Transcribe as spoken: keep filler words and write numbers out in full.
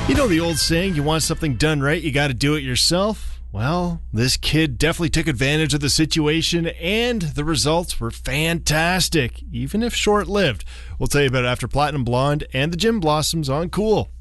You know the old saying, you want something done right, you got to do it yourself? Well, this kid definitely took advantage of the situation, and the results were fantastic, even if short-lived. We'll tell you about it after Platinum Blonde and the Gym Blossoms on Cool.